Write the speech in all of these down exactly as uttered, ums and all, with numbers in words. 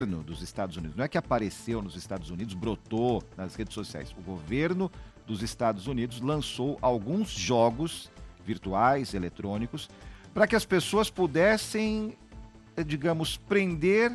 dos Estados Unidos, não é que apareceu nos Estados Unidos, brotou nas redes sociais. O governo dos Estados Unidos lançou alguns jogos virtuais, eletrônicos, para que as pessoas pudessem, digamos, prender,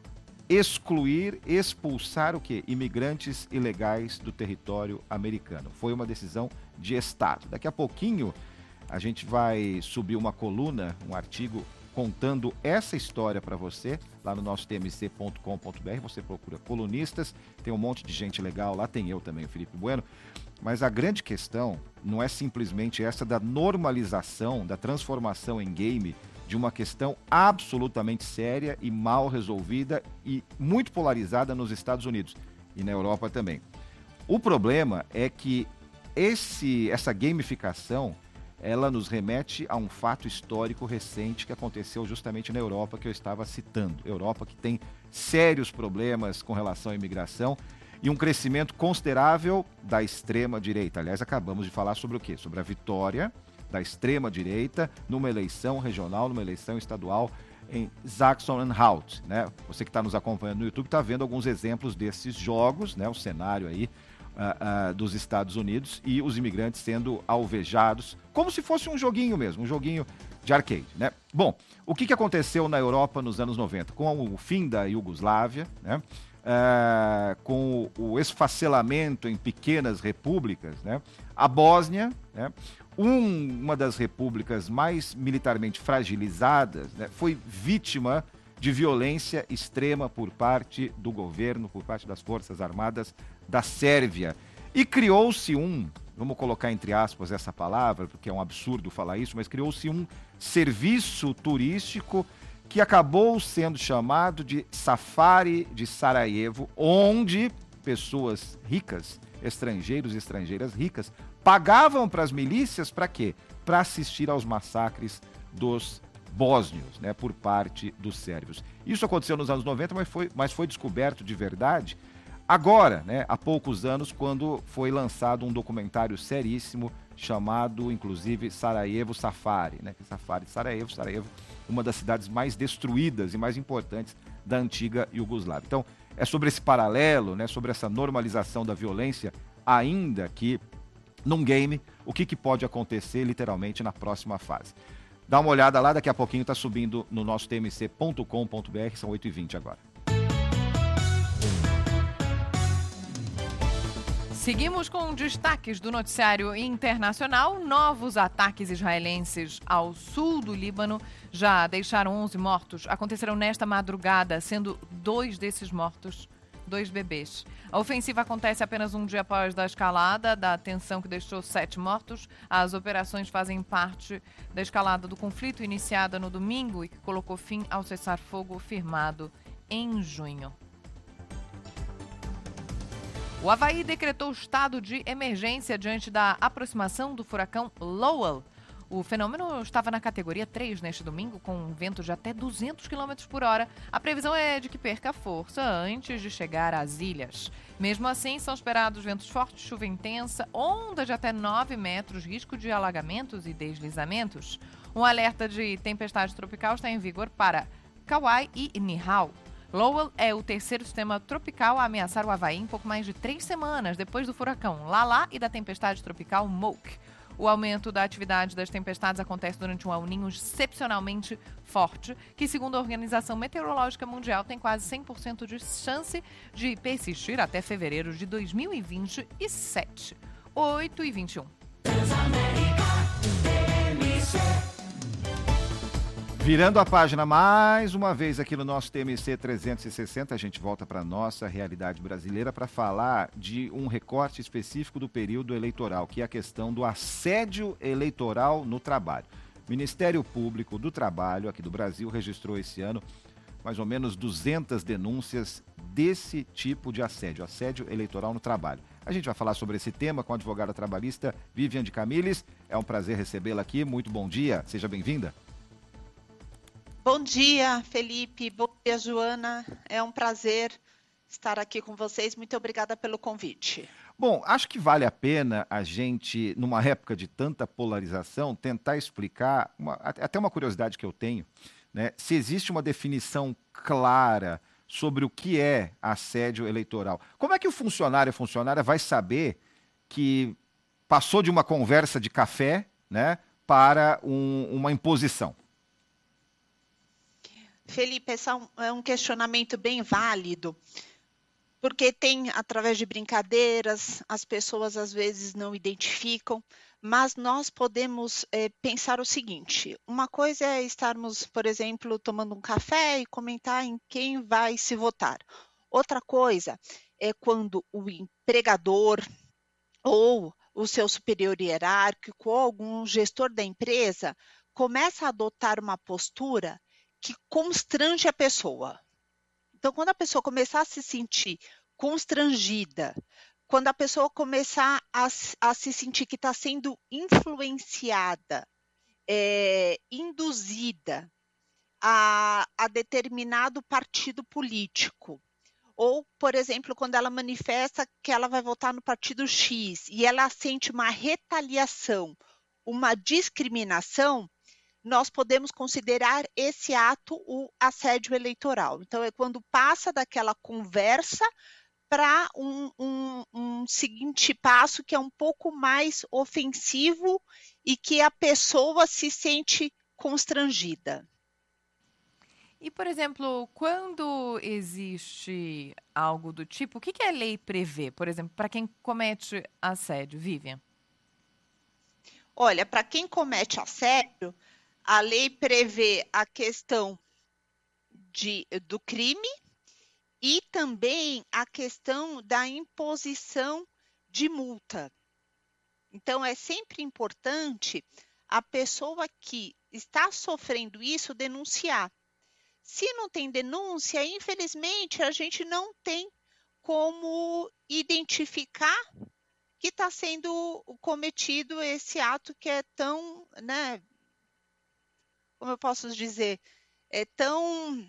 excluir, expulsar o quê? Imigrantes ilegais do território americano. Foi uma decisão de Estado. Daqui a pouquinho a gente vai subir uma coluna, um artigo contando essa história para você, lá no nosso t m c ponto com ponto b r. Você procura colunistas, tem um monte de gente legal lá, tem eu também, o Felipe Bueno. Mas a grande questão não é simplesmente essa da normalização, da transformação em game de uma questão absolutamente séria e mal resolvida e muito polarizada nos Estados Unidos e na Europa também. O problema é que esse, essa gamificação, ela nos remete a um fato histórico recente que aconteceu justamente na Europa, que eu estava citando. Europa que tem sérios problemas com relação à imigração e um crescimento considerável da extrema-direita. Aliás, acabamos de falar sobre o quê? Sobre a vitória da extrema-direita numa eleição regional, numa eleição estadual em Sachsen-Anhalt, né? Você que está nos acompanhando no YouTube está vendo alguns exemplos desses jogos, né? O cenário aí uh, uh, dos Estados Unidos e os imigrantes sendo alvejados, como se fosse um joguinho mesmo, um joguinho de arcade, né? Bom, o que, que aconteceu na Europa nos anos noventa? Com o fim da Iugoslávia, né? Uh, com o esfacelamento em pequenas repúblicas, né? A Bósnia, né? Um, uma das repúblicas mais militarmente fragilizadas, né? Foi vítima de violência extrema por parte do governo, por parte das Forças Armadas da Sérvia. E criou-se um, vamos colocar entre aspas essa palavra, porque é um absurdo falar isso, mas criou-se um serviço turístico que acabou sendo chamado de Safari de Sarajevo, onde pessoas ricas, estrangeiros e estrangeiras ricas, pagavam para as milícias para quê? Para assistir aos massacres dos bósnios, né, por parte dos sérvios. Isso aconteceu nos anos noventa, mas foi, mas foi descoberto de verdade agora, né, há poucos anos, quando foi lançado um documentário seríssimo chamado, inclusive, Sarajevo Safari, né? Safari de Sarajevo, Sarajevo, uma das cidades mais destruídas e mais importantes da antiga Iugoslávia. Então, é sobre esse paralelo, né, sobre essa normalização da violência, ainda que num game, o que, que pode acontecer literalmente na próxima fase. Dá uma olhada lá, daqui a pouquinho está subindo no nosso t m c ponto com ponto b r, são oito e vinte agora. Seguimos com destaques do noticiário internacional. Novos ataques israelenses ao sul do Líbano já deixaram onze mortos. Aconteceram nesta madrugada, sendo dois desses mortos dois bebês. A ofensiva acontece apenas um dia após a escalada da tensão que deixou sete mortos. As operações fazem parte da escalada do conflito iniciada no domingo e que colocou fim ao cessar-fogo firmado em junho. O Havaí decretou estado de emergência diante da aproximação do furacão Lowell. O fenômeno estava na categoria três neste domingo, com um vento de até duzentos quilômetros por hora. A previsão é de que perca força antes de chegar às ilhas. Mesmo assim, são esperados ventos fortes, chuva intensa, ondas de até nove metros, risco de alagamentos e deslizamentos. Um alerta de tempestade tropical está em vigor para Kauai e Niihau. Lowell é o terceiro sistema tropical a ameaçar o Havaí em pouco mais de três semanas, depois do furacão Lala e da tempestade tropical Moke. O aumento da atividade das tempestades acontece durante um El Niño excepcionalmente forte, que, segundo a Organização Meteorológica Mundial, tem quase cem por cento de chance de persistir até fevereiro de dois mil e vinte e sete. oito e vinte e um. Virando a página mais uma vez aqui no nosso T M C trezentos e sessenta, a gente volta para a nossa realidade brasileira para falar de um recorte específico do período eleitoral, que é a questão do assédio eleitoral no trabalho. O Ministério Público do Trabalho aqui do Brasil registrou esse ano mais ou menos duzentas denúncias desse tipo de assédio, assédio eleitoral no trabalho. A gente vai falar sobre esse tema com a advogada trabalhista Viviane de Camilles. É um prazer recebê-la aqui. Muito bom dia, seja bem-vinda. Bom dia, Felipe. Bom dia, Joana. É um prazer estar aqui com vocês. Muito obrigada pelo convite. Bom, acho que vale a pena a gente, numa época de tanta polarização, tentar explicar, uma, até uma curiosidade que eu tenho, né, se existe uma definição clara sobre o que é assédio eleitoral. Como é que o funcionário ou funcionária vai saber que passou de uma conversa de café, né, para um, uma imposição? Felipe, esse é um, é um questionamento bem válido, porque tem, através de brincadeiras, as pessoas às vezes não identificam, mas nós podemos é, pensar o seguinte: uma coisa é estarmos, por exemplo, tomando um café e comentar em quem vai se votar. Outra coisa é quando o empregador ou o seu superior hierárquico ou algum gestor da empresa começa a adotar uma postura que constrange a pessoa. Então, quando a pessoa começar a se sentir constrangida, quando a pessoa começar a, a se sentir que está sendo influenciada, é, induzida a, a determinado partido político, ou, por exemplo, quando ela manifesta que ela vai votar no partido X e ela sente uma retaliação, uma discriminação, nós podemos considerar esse ato o assédio eleitoral. Então, é quando passa daquela conversa para um, um, um seguinte passo que é um pouco mais ofensivo e que a pessoa se sente constrangida. E, por exemplo, quando existe algo do tipo, o que, que a lei prevê, por exemplo, para quem comete assédio, Vivian? Olha, para quem comete assédio, a lei prevê a questão de, do crime e também a questão da imposição de multa. Então, é sempre importante a pessoa que está sofrendo isso denunciar. Se não tem denúncia, infelizmente, a gente não tem como identificar que está sendo cometido esse ato que é tão, né, como eu posso dizer, é tão...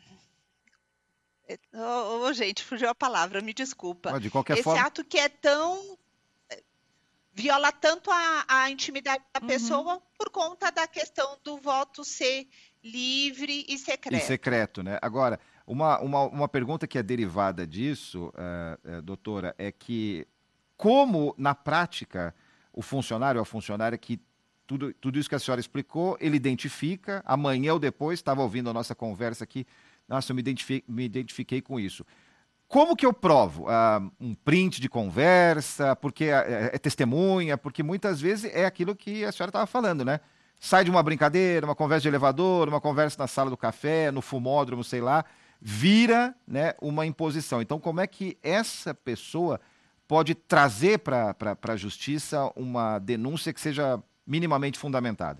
É, oh, oh, gente, fugiu a palavra, me desculpa. Mas, de qualquer Esse forma... ato que é tão... viola tanto a, a intimidade da Uhum. pessoa por conta da questão do voto ser livre e secreto. E secreto, né? Agora, uma, uma, uma pergunta que é derivada disso, uh, uh, doutora, é que como, na prática, o funcionário ou a funcionária que tudo, tudo isso que a senhora explicou, ele identifica, amanhã ou depois, estava ouvindo a nossa conversa aqui, nossa, eu me identifiquei, me identifiquei com isso. Como que eu provo? Uh, um print de conversa, porque é, é testemunha, porque muitas vezes é aquilo que a senhora estava falando, né? Sai de uma brincadeira, uma conversa de elevador, uma conversa na sala do café, no fumódromo, sei lá, vira, né, uma imposição. Então, como é que essa pessoa pode trazer para a justiça uma denúncia que seja minimamente fundamentada?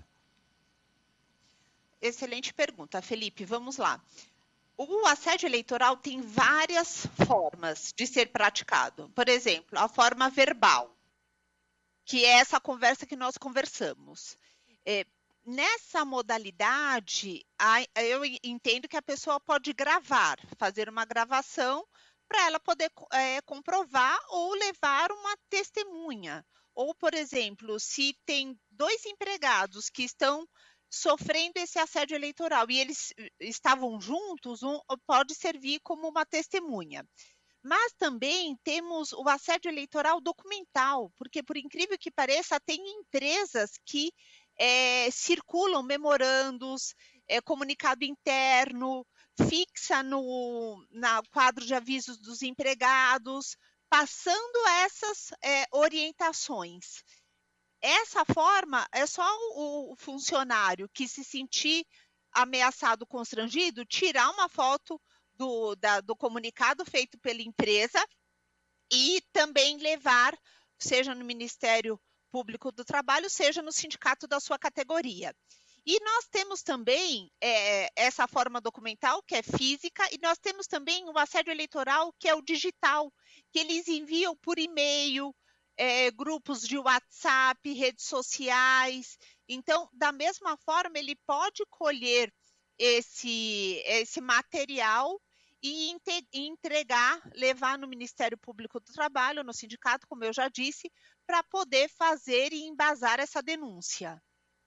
Excelente pergunta, Felipe. Vamos lá. O assédio eleitoral tem várias formas de ser praticado. Por exemplo, a forma verbal, que é essa conversa que nós conversamos. É, nessa modalidade, eu entendo que a pessoa pode gravar, fazer uma gravação para ela poder é, comprovar ou levar uma testemunha. Ou, por exemplo, se tem dois empregados que estão sofrendo esse assédio eleitoral e eles estavam juntos, um pode servir como uma testemunha. Mas também temos o assédio eleitoral documental, porque, por incrível que pareça, tem empresas que é, circulam memorandos, é, comunicado interno, fixa no na quadro de avisos dos empregados, passando essas é, orientações. Essa forma é só o, o funcionário que se sentir ameaçado, constrangido, tirar uma foto do, da, do comunicado feito pela empresa e também levar, seja no Ministério Público do Trabalho, seja no sindicato da sua categoria. E nós temos também é, essa forma documental, que é física, e nós temos também o assédio eleitoral, que é o digital, que eles enviam por e-mail, é, grupos de WhatsApp, redes sociais. Então, da mesma forma, ele pode colher esse, esse material e entregar, levar no Ministério Público do Trabalho, no sindicato, como eu já disse, para poder fazer e embasar essa denúncia.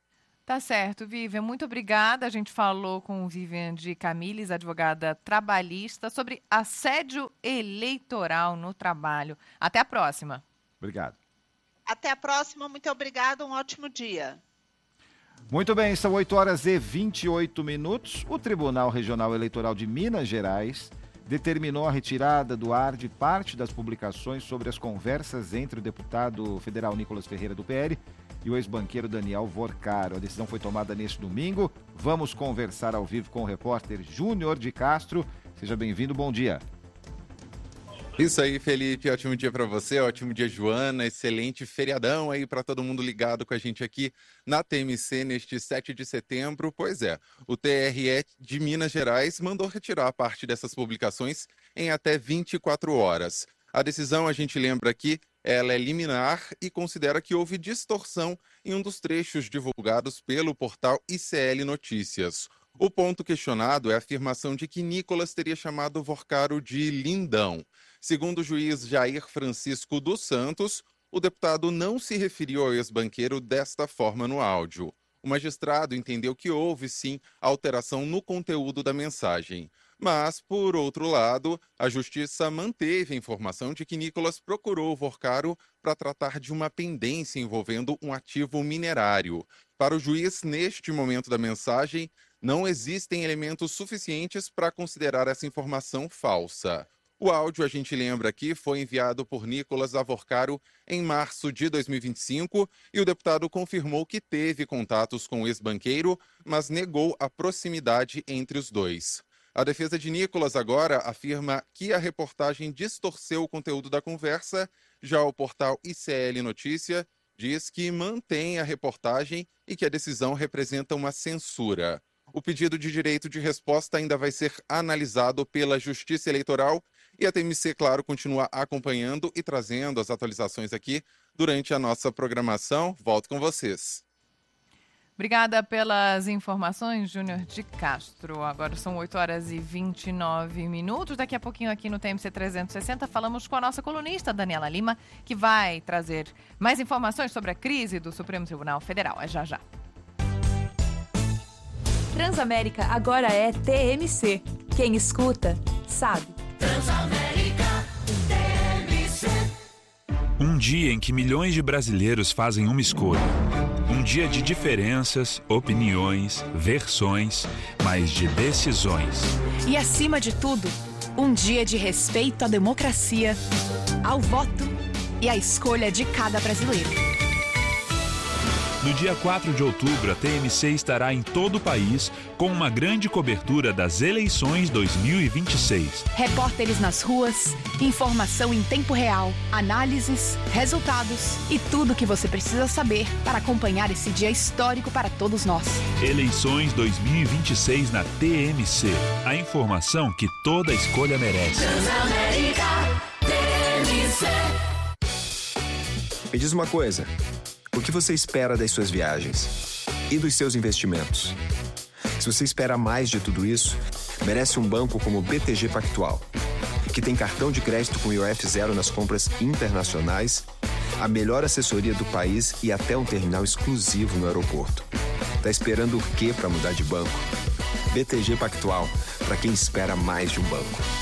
Tá certo, Vivian. Muito obrigada. A gente falou com Vivian de Camilles, advogada trabalhista, sobre assédio eleitoral no trabalho. Até a próxima. Obrigado. Até a próxima. Muito obrigada. Um ótimo dia. Muito bem, são oito horas e vinte e oito minutos. O Tribunal Regional Eleitoral de Minas Gerais determinou a retirada do ar de parte das publicações sobre as conversas entre o deputado federal Nicolas Ferreira, do P L, e o ex-banqueiro Daniel Vorcaro. A decisão foi tomada neste domingo. Vamos conversar ao vivo com o repórter Júnior de Castro. Seja bem-vindo, bom dia. Isso aí, Felipe, ótimo dia para você, ótimo dia, Joana, excelente feriadão aí para todo mundo ligado com a gente aqui na T M C neste sete de setembro. Pois é, o T R E de Minas Gerais mandou retirar parte dessas publicações em até vinte e quatro horas. A decisão, a gente lembra aqui, ela é liminar e considera que houve distorção em um dos trechos divulgados pelo portal I C L Notícias. O ponto questionado é a afirmação de que Nicolas teria chamado Vorcaro de lindão. Segundo o juiz Jair Francisco dos Santos, o deputado não se referiu ao ex-banqueiro desta forma no áudio. O magistrado entendeu que houve, sim, alteração no conteúdo da mensagem. Mas, por outro lado, a justiça manteve a informação de que Nicolas procurou o Vorcaro para tratar de uma pendência envolvendo um ativo minerário. Para o juiz, neste momento da mensagem, não existem elementos suficientes para considerar essa informação falsa. O áudio, a gente lembra aqui, foi enviado por Nicolas a Vorcaro em março de dois mil e vinte e cinco e o deputado confirmou que teve contatos com o ex-banqueiro, mas negou a proximidade entre os dois. A defesa de Nicolas agora afirma que a reportagem distorceu o conteúdo da conversa, já o portal I C L Notícia diz que mantém a reportagem e que a decisão representa uma censura. O pedido de direito de resposta ainda vai ser analisado pela Justiça Eleitoral e a T M C, claro, continua acompanhando e trazendo as atualizações aqui durante a nossa programação. Volto com vocês. Obrigada pelas informações, Júnior de Castro. Agora são oito horas e vinte e nove minutos. Daqui a pouquinho aqui no T M C trezentos e sessenta falamos com a nossa colunista, Daniela Lima, que vai trazer mais informações sobre a crise do Supremo Tribunal Federal. É já já. Transamérica agora é T M C. Quem escuta, sabe. Transamérica T M C. Um dia em que milhões de brasileiros fazem uma escolha. Um dia de diferenças, opiniões, versões, mas de decisões. E acima de tudo, um dia de respeito à democracia, ao voto e à escolha de cada brasileiro. No dia quatro de outubro, a T M C estará em todo o país com uma grande cobertura das eleições dois mil e vinte e seis. Repórteres nas ruas, informação em tempo real, análises, resultados e tudo o que você precisa saber para acompanhar esse dia histórico para todos nós. Eleições dois mil e vinte e seis na T M C. A informação que toda escolha merece. Transamérica T M C. Me diz uma coisa. O que você espera das suas viagens? E dos seus investimentos? Se você espera mais de tudo isso, merece um banco como o B T G Pactual, que tem cartão de crédito com I O F zero nas compras internacionais, a melhor assessoria do país e até um terminal exclusivo no aeroporto. Tá esperando o quê para mudar de banco? B T G Pactual, para quem espera mais de um banco.